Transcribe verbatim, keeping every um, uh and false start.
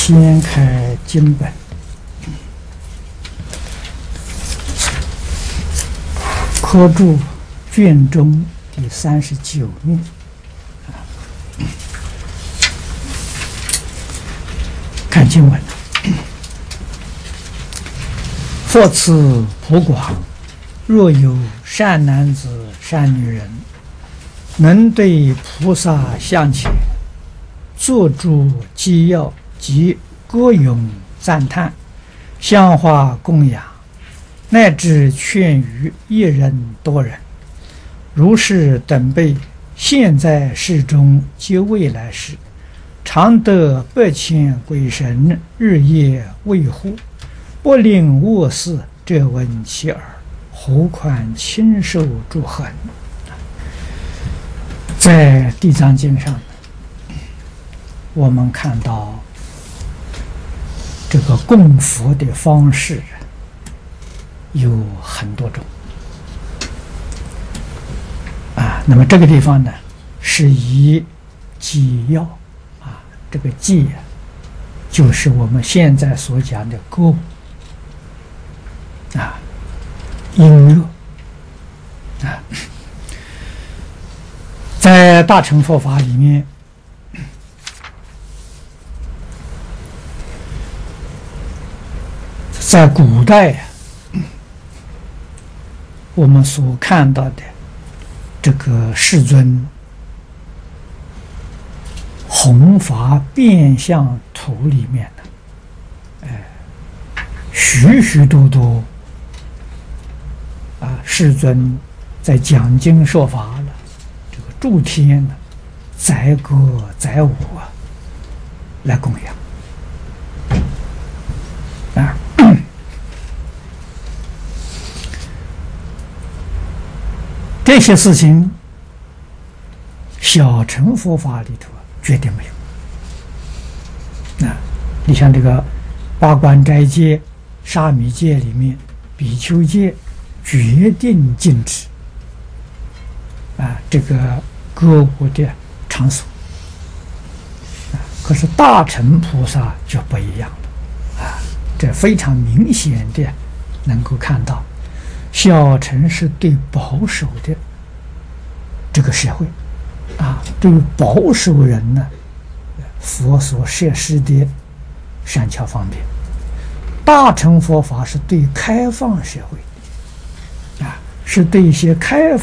掀开经本，科注卷中第三十九面。看经文，佛慈普广，若有善男子、善女人，能对菩萨向前，作诸纪要及歌咏赞叹，香花供养，乃至劝喻一人多人，如是等辈，现在世中及未来世，常得百千鬼神日夜卫护，不令卧事，这闻其耳，何况亲受诸恒。在地藏经上，我们看到这个供佛的方式有很多种啊。那么这个地方呢，是以纪要啊，这个纪啊，就是我们现在所讲的歌舞啊、音乐啊。在大乘佛法里面，在古代啊，我们所看到的这个世尊弘法变相图里面呢，哎，许许多多啊，世尊在讲经说法了，这个诸天呢，载歌载舞啊，来供养啊。这些事情，小乘佛法里头绝对没有。啊，你像这个八关斋戒、沙弥戒里面，比丘戒决定禁止啊这个歌舞的场所。啊，可是大乘菩萨就不一样了啊，这非常明显的能够看到。小乘是对保守的这个社会啊，对于保守人呢，佛所设施的善巧方便；大乘佛法是对开放社会啊，是对一些开